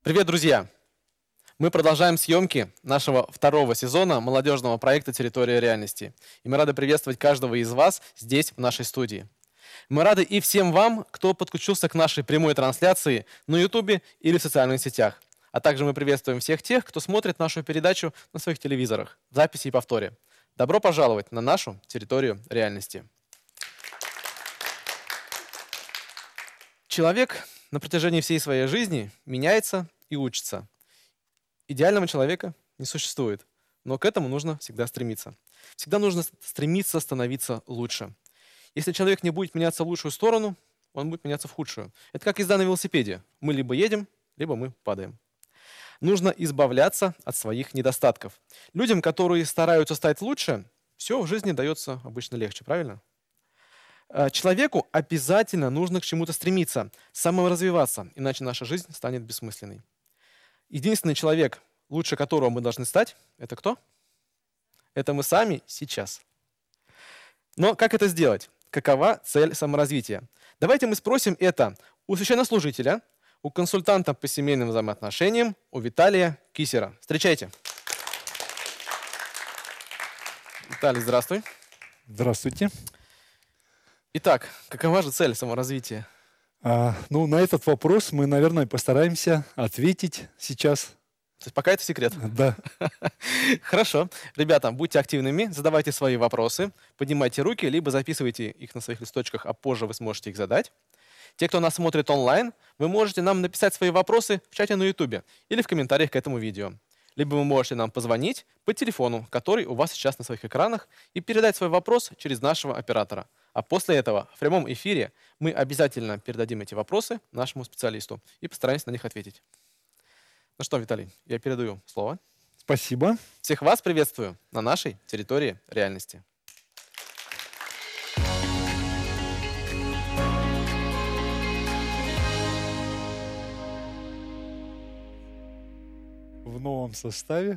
Привет, друзья! Мы продолжаем съемки нашего второго сезона молодежного проекта «Территория реальности». И мы рады приветствовать каждого из вас здесь, в нашей студии. Мы рады и всем вам, кто подключился к нашей прямой трансляции на YouTube или в социальных сетях. А также мы приветствуем всех тех, кто смотрит нашу передачу на своих телевизорах, в записи и повторе. Добро пожаловать на нашу территорию реальности. Человек на протяжении всей своей жизни меняется и учится. Идеального человека не существует, но к этому нужно всегда стремиться. Всегда нужно стремиться становиться лучше. Если человек не будет меняться в лучшую сторону, он будет меняться в худшую. Это как езда на велосипеде. Мы либо едем, либо мы падаем. Нужно избавляться от своих недостатков. Людям, которые стараются стать лучше, все в жизни дается обычно легче, правильно? Человеку обязательно нужно к чему-то стремиться, саморазвиваться, иначе наша жизнь станет бессмысленной. Единственный человек, лучше которого мы должны стать, это кто? Это мы сами сейчас. Но как это сделать? Какова цель саморазвития? Давайте мы спросим это у священнослужителя, у консультанта по семейным взаимоотношениям, у Виталия Кисера. Встречайте. Виталий, здравствуй. Здравствуйте. Итак, какова же цель саморазвития? На этот вопрос мы, наверное, постараемся ответить сейчас. То есть пока это секрет? Да. Хорошо. Ребята, будьте активными, задавайте свои вопросы, поднимайте руки, либо записывайте их на своих листочках, а позже вы сможете их задать. Те, кто нас смотрит онлайн, вы можете нам написать свои вопросы в чате на YouTube или в комментариях к этому видео. Либо вы можете нам позвонить по телефону, который у вас сейчас на своих экранах, и передать свой вопрос через нашего оператора. А после этого в прямом эфире мы обязательно передадим эти вопросы нашему специалисту и постараемся на них ответить. Ну что, Виталий, я передаю слово. Спасибо. Всех вас приветствую на нашей территории реальности. В новом составе.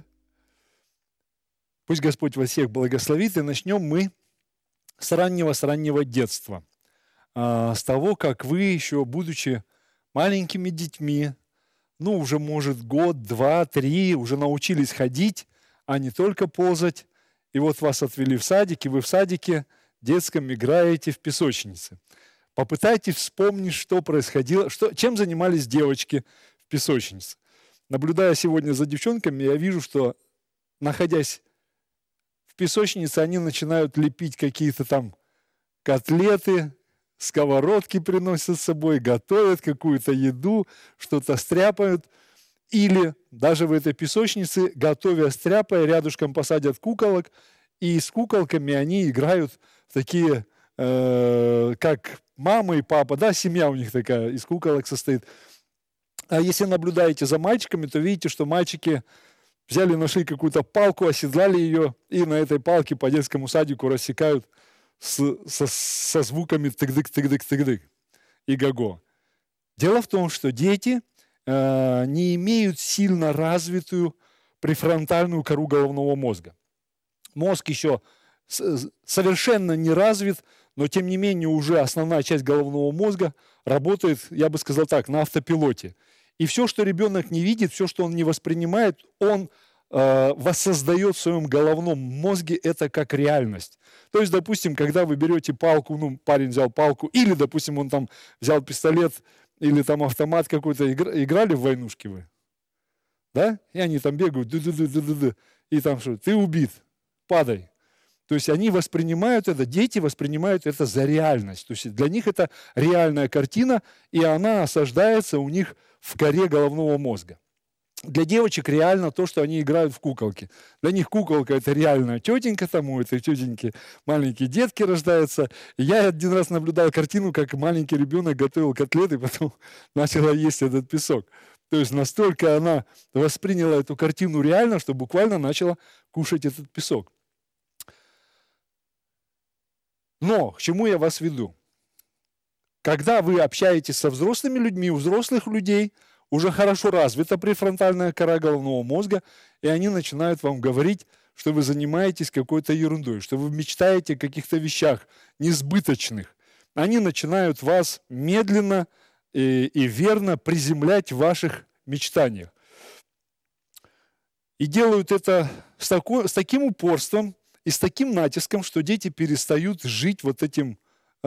Пусть Господь вас всех благословит, и начнем мы с раннего детства. С того, как вы еще, будучи маленькими детьми, уже, может, год, два, три, уже научились ходить, а не только ползать. И вот вас отвели в садик, и вы в садике детском играете в песочнице. Попытайтесь вспомнить, что происходило, чем занимались девочки в песочнице. Наблюдая сегодня за девчонками, я вижу, что, находясь в песочнице, они начинают лепить какие-то там котлеты, сковородки приносят с собой, готовят какую-то еду, что-то стряпают. Или даже в этой песочнице, готовя, стряпая, рядышком посадят куколок, и с куколками они играют в такие, как мама и папа, да, семья у них такая, из куколок состоит. А если наблюдаете за мальчиками, то видите, что мальчики взяли, нашли какую-то палку, оседлали ее, и на этой палке по детскому садику рассекают со звуками тык-дык-тык-дык-тык-дык и го-го. Дело в том, что дети не имеют сильно развитую префронтальную кору головного мозга. Мозг еще совершенно не развит, но тем не менее уже основная часть головного мозга работает, я бы сказал так, на автопилоте. И все, что ребенок не видит, все, что он не воспринимает, он воссоздает в своем головном мозге это как реальность. То есть, допустим, когда вы берете палку, парень взял палку, или, допустим, он там взял пистолет, или там автомат какой-то, играли в войнушки вы? Да? И они там бегают, и там что, ты убит, падай. То есть они воспринимают это, дети воспринимают это за реальность. То есть для них это реальная картина, и она осаждается у них в коре головного мозга. Для девочек реально то, что они играют в куколки. Для них куколка – это реальная тетенька, там у этой тетеньки маленькие детки рождаются. И я один раз наблюдал картину, как маленький ребенок готовил котлеты, потом начала есть этот песок. То есть настолько она восприняла эту картину реально, что буквально начала кушать этот песок. Но к чему я вас веду? Когда вы общаетесь со взрослыми людьми, у взрослых людей уже хорошо развита префронтальная кора головного мозга, и они начинают вам говорить, что вы занимаетесь какой-то ерундой, что вы мечтаете о каких-то вещах несбыточных. Они начинают вас медленно и верно приземлять в ваших мечтаниях. И делают это с таким упорством и с таким натиском, что дети перестают жить вот этим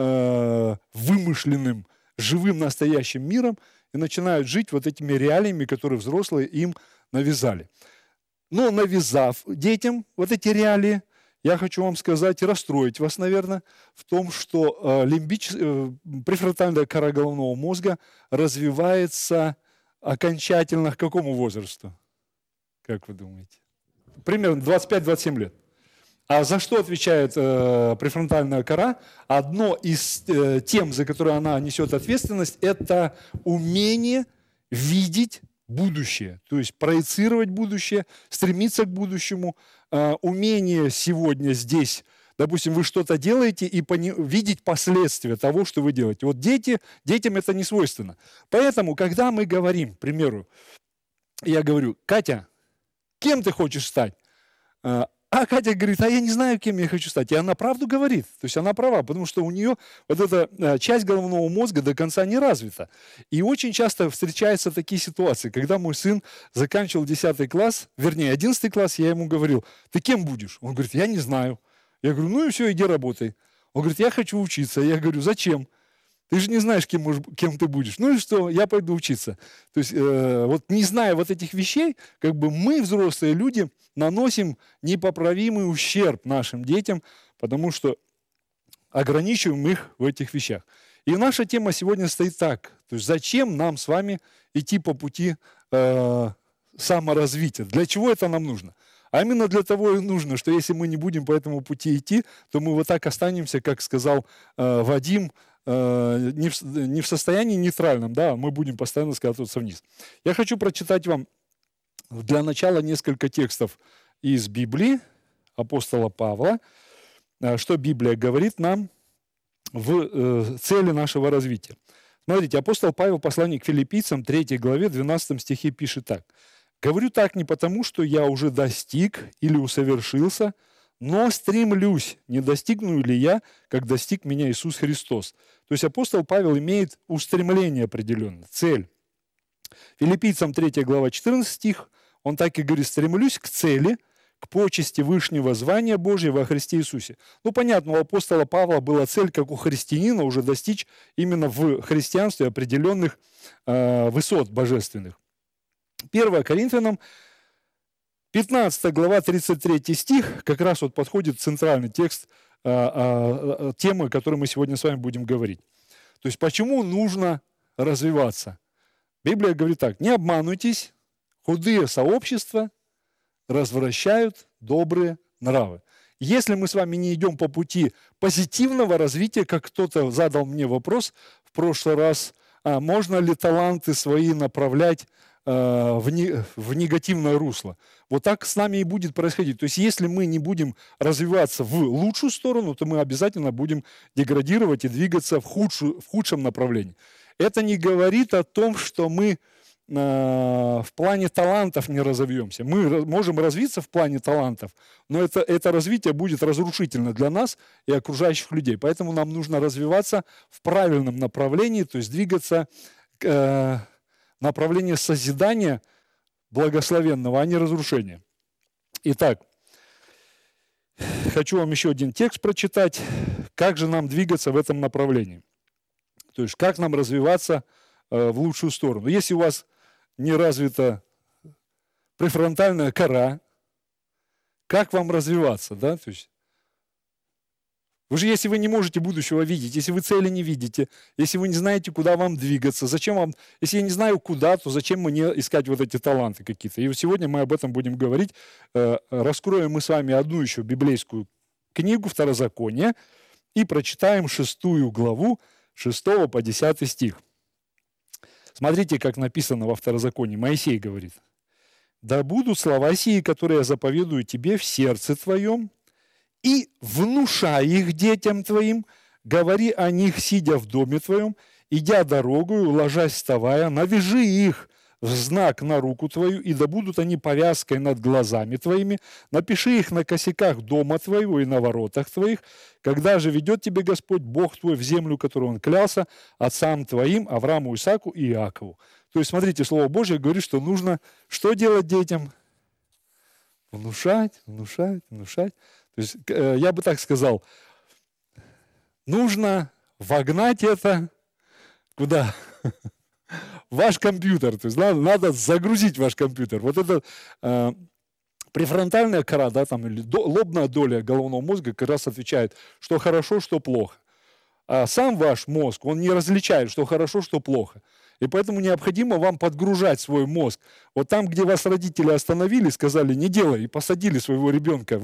вымышленным, живым, настоящим миром и начинают жить вот этими реалиями, которые взрослые им навязали. Но навязав детям вот эти реалии, я хочу вам сказать и расстроить вас, наверное, в том, что префронтальная кора головного мозга развивается окончательно к какому возрасту? Как вы думаете? Примерно 25-27 лет. А за что отвечает префронтальная кора? Одно из тем, за которые она несет ответственность, это умение видеть будущее, то есть проецировать будущее, стремиться к будущему, умение сегодня здесь, допустим, вы что-то делаете и видеть последствия того, что вы делаете. Вот детям это не свойственно. Поэтому, когда мы говорим, к примеру, я говорю: Катя, кем ты хочешь стать? А Катя говорит: а я не знаю, кем я хочу стать. И она правду говорит. То есть она права, потому что у нее вот эта часть головного мозга до конца не развита. И очень часто встречаются такие ситуации, когда мой сын заканчивал 10 класс, вернее, 11 класс, я ему говорил: ты кем будешь? Он говорит: я не знаю. Я говорю: ну и все, иди работай. Он говорит: я хочу учиться. Я говорю: зачем? Ты же не знаешь, кем ты будешь. Ну и что? Я пойду учиться. То есть вот не зная вот этих вещей, как бы мы, взрослые люди, наносим непоправимый ущерб нашим детям, потому что ограничиваем их в этих вещах. И наша тема сегодня стоит так. То есть зачем нам с вами идти по пути саморазвития? Для чего это нам нужно? А именно для того и нужно, что если мы не будем по этому пути идти, то мы вот так останемся, как сказал Вадим, не в состоянии нейтральном, да, мы будем постоянно скатываться вниз. Я хочу прочитать вам для начала несколько текстов из Библии апостола Павла, что Библия говорит нам в цели нашего развития. Смотрите, апостол Павел в послании к филиппийцам 3 главе 12 стихе пишет так: «Говорю так не потому, что я уже достиг или усовершился, но стремлюсь, не достигну ли я, как достиг меня Иисус Христос». То есть апостол Павел имеет устремление определенное, цель. Филиппийцам 3 глава 14 стих, он так и говорит: «Стремлюсь к цели, к почести вышнего звания Божьего во Христе Иисусе». Ну, понятно, у апостола Павла была цель, как у христианина, уже достичь именно в христианстве определенных высот божественных. 1 Коринфянам 15 глава 33 стих, как раз вот подходит центральный текст темы, о которой мы сегодня с вами будем говорить. То есть почему нужно развиваться? Библия говорит так: «Не обманывайтесь, худые сообщества развращают добрые нравы». Если мы с вами не идем по пути позитивного развития, как кто-то задал мне вопрос в прошлый раз, можно ли таланты свои направлять в негативное русло. Вот так с нами и будет происходить. То есть если мы не будем развиваться в лучшую сторону, то мы обязательно будем деградировать и двигаться в худшем направлении. Это не говорит о том, что мы в плане талантов не разовьемся. Мы можем развиться в плане талантов, но это развитие будет разрушительно для нас и окружающих людей. Поэтому нам нужно развиваться в правильном направлении, то есть двигаться к направлению созидания благословенного, а не разрушения. Итак, хочу вам еще один текст прочитать. Как же нам двигаться в этом направлении? То есть как нам развиваться в лучшую сторону? Если у вас не развита префронтальная кора, как вам развиваться? Да? То есть, если вы не можете будущего видеть, если вы цели не видите, если вы не знаете, куда вам двигаться, зачем вам, если я не знаю куда, то зачем мне искать вот эти таланты какие-то? И сегодня мы об этом будем говорить. Раскроем мы с вами одну еще библейскую книгу Второзакония и прочитаем 6 главу 6 по 10 стих. Смотрите, как написано во Второзаконии. Моисей говорит: «Да будут слова сии, которые я заповедую тебе в сердце твоем, и внушай их детям твоим, говори о них, сидя в доме твоем, идя дорогою, ложась вставая, навяжи их в знак на руку твою, и да будут они повязкой над глазами твоими. Напиши их на косяках дома твоего и на воротах твоих, когда же ведет тебе Господь, Бог твой, в землю, которую Он клялся отцам твоим, Аврааму, Исааку и Иакову». То есть, смотрите, Слово Божье говорит, что нужно что делать детям? Внушать, внушать, внушать. То есть, я бы так сказал, нужно вогнать это куда? Ваш компьютер. То есть надо загрузить ваш компьютер. Вот это префронтальная кора, да, там, или лобная доля головного мозга как раз отвечает, что хорошо, что плохо. А сам ваш мозг, он не различает, что хорошо, что плохо. И поэтому необходимо вам подгружать свой мозг. Вот там, где вас родители остановили, сказали, не делай, и посадили своего ребенка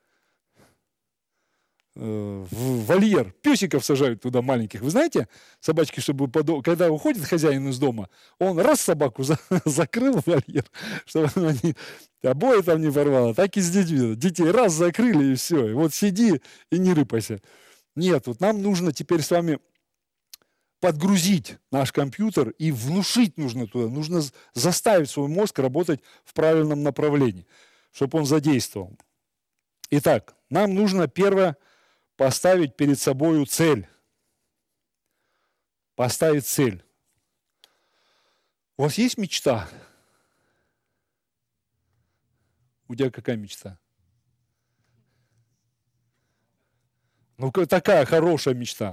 в вольер. Песиков сажают туда маленьких. Вы знаете, собачки, чтобы когда уходит хозяин из дома, он раз собаку закрыл в вольер, чтобы они обои там не порвало. Так и с детьми. Детей раз закрыли, и все. И вот сиди и не рыпайся. Нет, вот нам нужно теперь с вами подгрузить наш компьютер и внушить нужно туда. Нужно заставить свой мозг работать в правильном направлении, чтобы он задействовал. Итак, нам нужно первое поставить перед собой цель. Поставить цель. У вас есть мечта? У тебя какая мечта? Ну, такая хорошая мечта.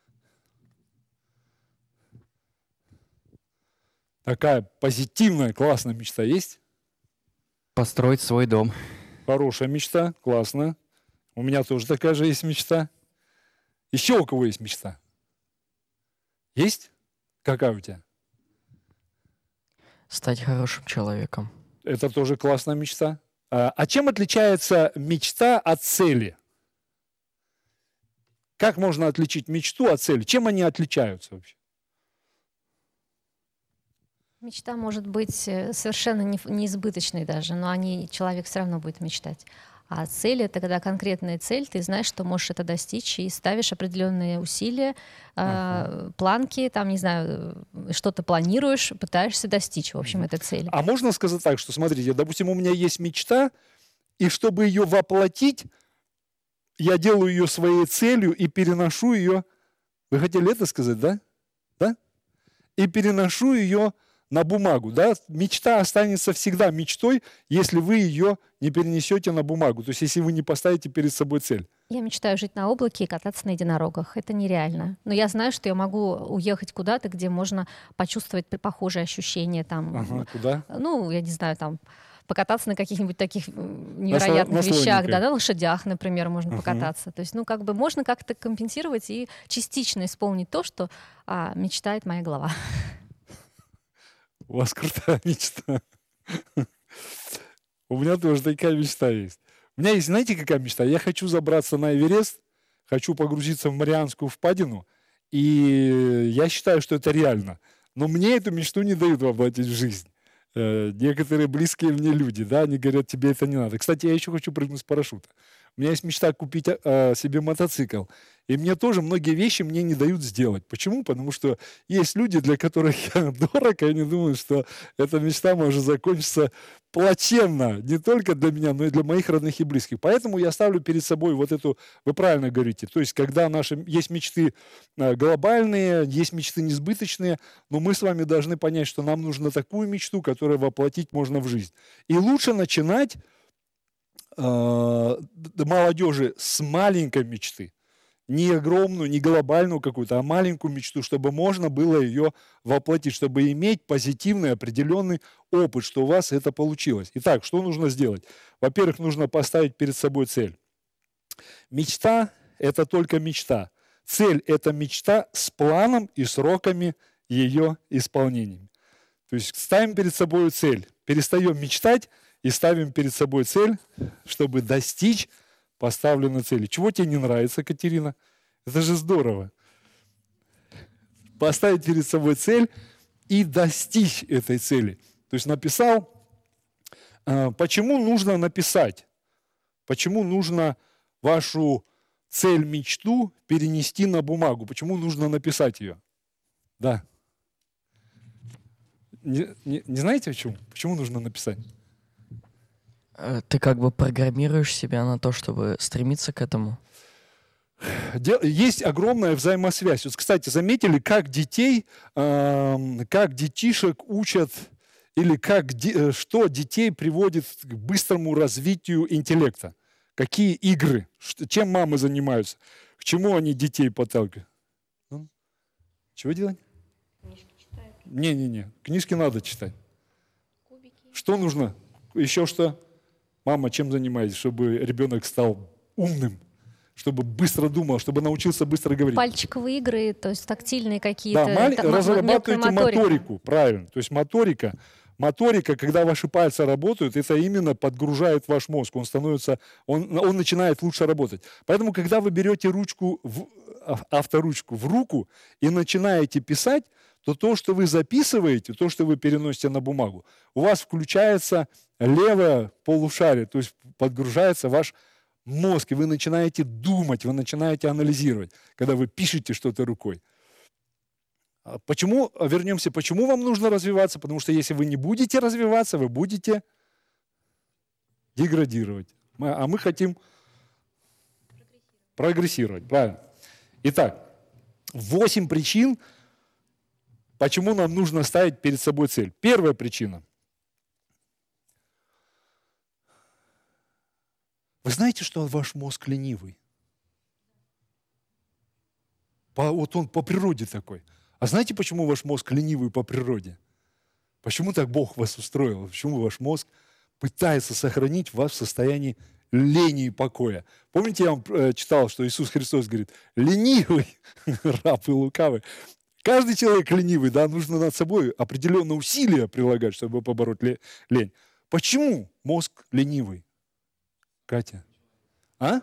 Такая позитивная, классная мечта есть? Построить свой дом. Хорошая мечта, классно. У меня тоже такая же есть мечта. Еще у кого есть мечта? Есть? Какая у тебя? Стать хорошим человеком. Это тоже классная мечта. А чем отличается мечта от цели? Как можно отличить мечту от цели? Чем они отличаются вообще? Мечта может быть совершенно неизбыточной даже, но человек все равно будет мечтать. А цель — это когда конкретная цель, ты знаешь, что можешь это достичь, и ставишь определенные усилия, планки, там, не знаю, что-то планируешь, пытаешься достичь, в общем, этой цели. А можно сказать так, что, смотрите, допустим, у меня есть мечта, и чтобы ее воплотить, я делаю ее своей целью и переношу ее. Вы хотели это сказать, да? Да? И переношу ее на бумагу, да? Мечта останется всегда мечтой, если вы ее не перенесете на бумагу, то есть если вы не поставите перед собой цель. Я мечтаю жить на облаке и кататься на единорогах. Это нереально. Но я знаю, что я могу уехать куда-то, где можно почувствовать похожие ощущения. Там, Ага, куда? Ну, я не знаю, там покататься на каких-нибудь таких невероятных вещах, да, на лошадях, например, можно покататься. То есть, ну, как бы можно как-то компенсировать и частично исполнить то, что мечтает моя голова. У вас крутая мечта. У меня тоже такая мечта есть. У меня есть, знаете, какая мечта? Я хочу забраться на Эверест, хочу погрузиться в Марианскую впадину, и я считаю, что это реально. Но мне эту мечту не дают воплотить в жизнь. Некоторые близкие мне люди, да, они говорят, тебе это не надо. Кстати, я еще хочу прыгнуть с парашюта. У меня есть мечта купить себе мотоцикл. И мне тоже многие вещи мне не дают сделать. Почему? Потому что есть люди, для которых я дорог, и они думают, что эта мечта может закончиться плачевно. Не только для меня, но и для моих родных и близких. Поэтому я ставлю перед собой вот эту, вы правильно говорите, то есть когда есть мечты глобальные, есть мечты несбыточные, но мы с вами должны понять, что нам нужно такую мечту, которую воплотить можно в жизнь. И лучше начинать молодежи с маленькой мечты. Не огромную, не глобальную какую-то, а маленькую мечту, чтобы можно было ее воплотить, чтобы иметь позитивный определенный опыт, что у вас это получилось. Итак, что нужно сделать? Во-первых, нужно поставить перед собой цель. Мечта – это только мечта. Цель – это мечта с планом и сроками ее исполнения. То есть ставим перед собой цель, перестаем мечтать и ставим перед собой цель, чтобы достичь поставленной цели. Чего тебе не нравится, Катерина? Это же здорово. Поставить перед собой цель и достичь этой цели. То есть написал. Почему нужно написать? Почему нужно вашу цель, мечту перенести на бумагу? Почему нужно написать ее? Да. Не знаете почему? Почему нужно написать? Ты как бы программируешь себя на то, чтобы стремиться к этому. Есть огромная взаимосвязь. Вот, кстати, заметили, как детей, как детишек учат, или что детей приводит к быстрому развитию интеллекта? Какие игры? Чем мамы занимаются? К чему они детей подталкивают? Чего делать? Книжки читают. Не. Книжки надо читать. Кубики. Что нужно? Еще что? Мама, чем занимаетесь, чтобы ребенок стал умным? Чтобы быстро думал, чтобы научился быстро говорить. Пальчиковые игры, то есть тактильные какие-то. Да, разрабатываете моторику, правильно. То есть моторика, когда ваши пальцы работают, это именно подгружает ваш мозг. Он начинает лучше работать. Поэтому, когда вы берете авторучку в руку и начинаете писать, то, что вы записываете, то, что вы переносите на бумагу, у вас включается левое полушарие, то есть подгружается ваш мозг, и вы начинаете думать, вы начинаете анализировать, когда вы пишете что-то рукой. Почему вам нужно развиваться? Потому что если вы не будете развиваться, вы будете деградировать. А мы хотим прогрессировать. Правильно. Итак, 8 причин, почему нам нужно ставить перед собой цель. Первая причина. Вы знаете, что ваш мозг ленивый? Вот он по природе такой. А знаете, почему ваш мозг ленивый по природе? Почему так Бог вас устроил? Почему ваш мозг пытается сохранить вас в состоянии лени и покоя? Помните, я вам читал, что Иисус Христос говорит: ленивый, раб и лукавый. Каждый человек ленивый, да, нужно над собой определенные усилия прилагать, чтобы побороть лень. Почему мозг ленивый? Катя? А?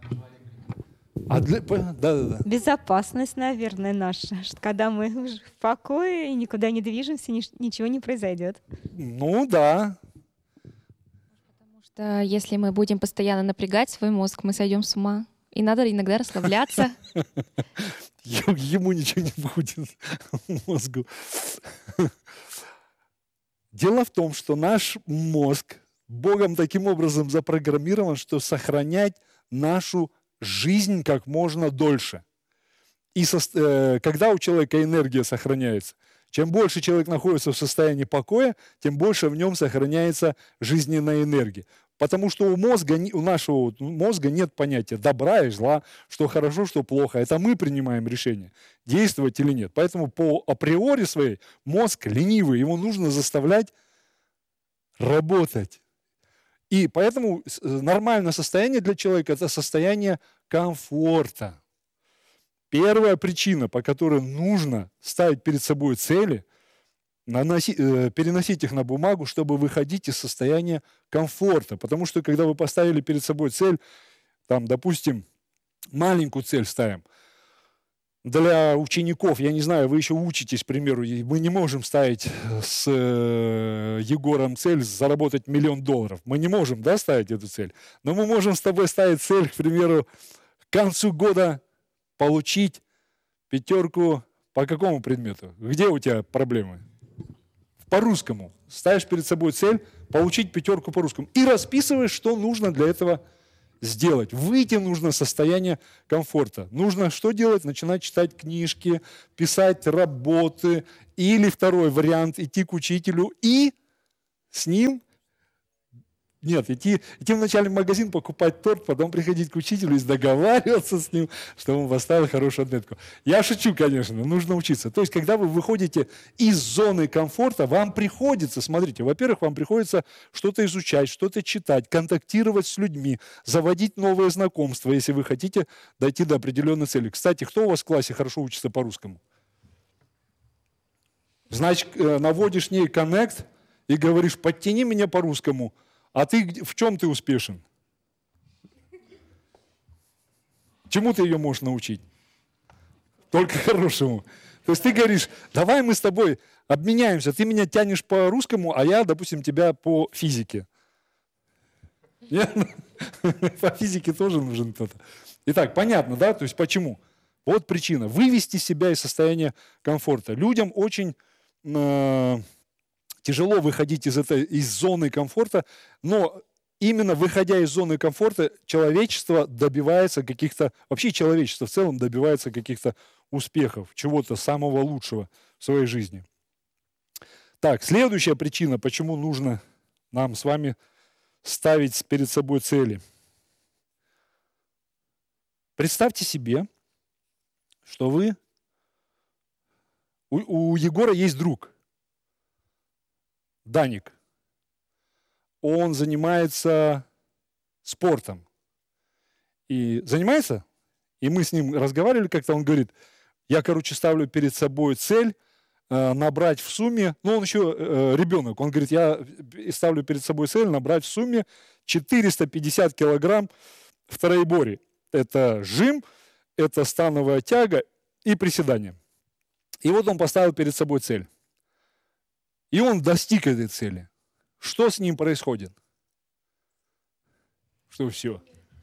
Да. Безопасность, наверное, наша. Что когда мы уже в покое и никуда не движемся, ничего не произойдет. Ну да. Потому что если мы будем постоянно напрягать свой мозг, мы сойдем с ума. И надо иногда расслабляться. Ему ничего не будет, мозгу. Дело в том, что наш мозг Богом таким образом запрограммирован, что сохранять нашу жизнь как можно дольше. И когда у человека энергия сохраняется, чем больше человек находится в состоянии покоя, тем больше в нем сохраняется жизненная энергия. Потому что у нашего мозга нет понятия добра и зла, что хорошо, что плохо. Это мы принимаем решение, действовать или нет. Поэтому по априори своей мозг ленивый, его нужно заставлять работать. И поэтому нормальное состояние для человека – это состояние комфорта. Первая причина, по которой нужно ставить перед собой цели, переносить их на бумагу, чтобы выходить из состояния комфорта. Потому что, когда вы поставили перед собой цель, там, допустим, маленькую цель ставим, для учеников, я не знаю, вы еще учитесь, к примеру, мы не можем ставить с Егором цель заработать $1 миллион. Мы не можем, да, ставить эту цель. Но мы можем с тобой ставить цель, к примеру, к концу года получить 5 по какому предмету? Где у тебя проблемы? По русскому. Ставишь перед собой цель получить 5 по русскому. И расписываешь, что нужно для этого сделать. Выйти нужно из состояния комфорта. Нужно что делать? Начинать читать книжки, писать работы. Или второй вариант – идти к учителю и с ним… Нет, идти вначале в магазин, покупать торт, потом приходить к учителю и договариваться с ним, чтобы он поставил хорошую отметку. Я шучу, конечно, нужно учиться. То есть, когда вы выходите из зоны комфорта, вам приходится, смотрите, во-первых, вам приходится что-то изучать, что-то читать, контактировать с людьми, заводить новые знакомства, если вы хотите дойти до определенной цели. Кстати, кто у вас в классе хорошо учится по-русскому? Значит, наводишь ней коннект и говоришь: подтяни меня по-русскому. А ты в чем ты успешен? Чему ты ее можешь научить? Только хорошему. То есть ты говоришь: давай мы с тобой обменяемся, ты меня тянешь по русскому, а я, допустим, тебя по физике. По физике тоже нужен кто-то. Итак, понятно, да? То есть почему? Вот причина. Вывести себя из состояния комфорта. Людям очень тяжело выходить из зоны комфорта, но именно выходя из зоны комфорта, человечество добивается каких-то, вообще человечество в целом добивается каких-то успехов, чего-то самого лучшего в своей жизни. Так, следующая причина, почему нужно нам с вами ставить перед собой цели. Представьте себе, что у Егора есть друг, Даник. Он занимается спортом. И занимается? И мы с ним разговаривали как-то, он говорит, я, ставлю перед собой цель набрать в сумме, ну, он еще ребенок, он говорит, я ставлю перед собой цель набрать в сумме 450 килограмм в троеборье. Это жим, это становая тяга и приседание. И вот он поставил перед собой цель. И он достиг этой цели. Что с ним происходит? Что все?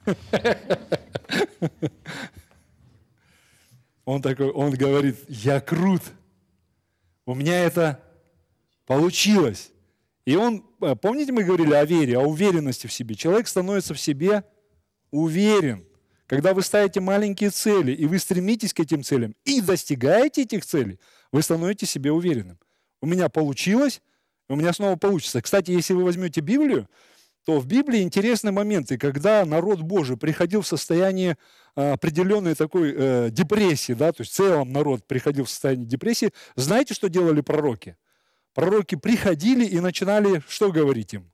Он говорит, я крут. У меня это получилось. И он, помните, мы говорили о вере, о уверенности в себе. Человек становится в себе уверен. Когда вы ставите маленькие цели, и вы стремитесь к этим целям, и достигаете этих целей, вы становитесь себе уверенным. У меня получилось, у меня снова получится. Кстати, если вы возьмете Библию, то в Библии интересные моменты, когда народ Божий приходил в состояние определенной такой депрессии, да, то есть в целом народ приходил в состояние депрессии, знаете, что делали пророки? Пророки приходили и начинали что говорить им?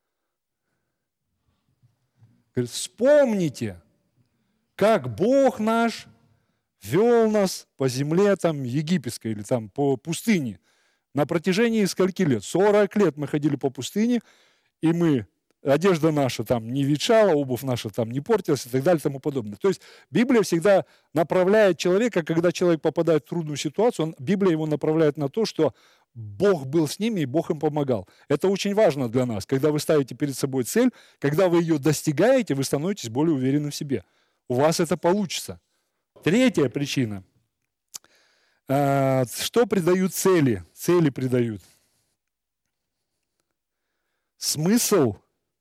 Говорят, вспомните, как Бог наш вел нас по земле там, египетской или там, по пустыне на протяжении скольки лет? 40 лет мы ходили по пустыне, и одежда наша там не ветшала, обувь наша там не портилась и так далее и тому подобное. То есть Библия всегда направляет человека, когда человек попадает в трудную ситуацию, Библия его направляет на то, что Бог был с ними и Бог им помогал. Это очень важно для нас. Когда вы ставите перед собой цель, когда вы ее достигаете, вы становитесь более уверенным в себе. У вас это получится. Третья причина. Что придают цели? Цели придают смысл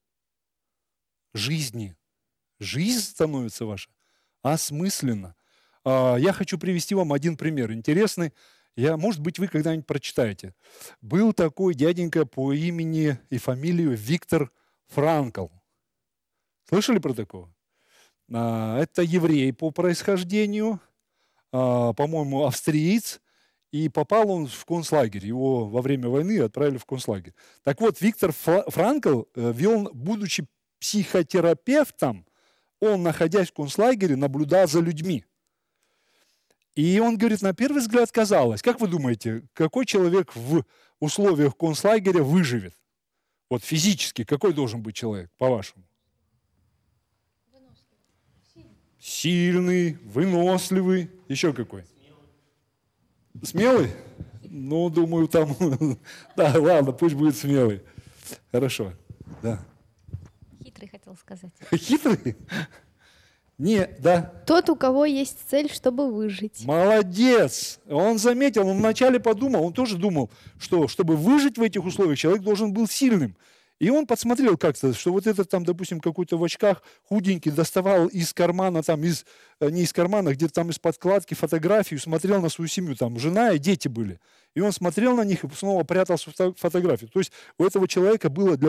жизни. Жизнь становится ваша осмысленна. Я хочу привести вам один пример интересный. Может быть, вы когда-нибудь прочитаете. Был такой дяденька по имени и фамилию Виктор Франкл. Слышали про такого? Это еврей по происхождению, по-моему, австриец, и попал он в концлагерь. Его во время войны отправили в концлагерь. Так вот, Виктор Франкл, будучи психотерапевтом, он, находясь в концлагере, наблюдал за людьми. И он говорит, на первый взгляд казалось, как вы думаете, какой человек в условиях концлагеря выживет? Вот физически, какой должен быть человек, по-вашему? Сильный, выносливый, еще какой? Смелый? Ну, думаю, там... Да, ладно, пусть будет смелый. Хорошо, да. Хитрый хотел сказать. Хитрый? Не, да. Тот, у кого есть цель, чтобы выжить. Молодец! Он заметил, он вначале подумал, он тоже думал, что чтобы выжить в этих условиях, человек должен был сильным. И он подсмотрел как-то, что вот этот там, допустим, какой-то в очках худенький доставал из кармана, не из кармана, где-то там из подкладки фотографию, смотрел на свою семью, там жена и дети были. И он смотрел на них и снова прятал фотографию. То есть у этого человека было для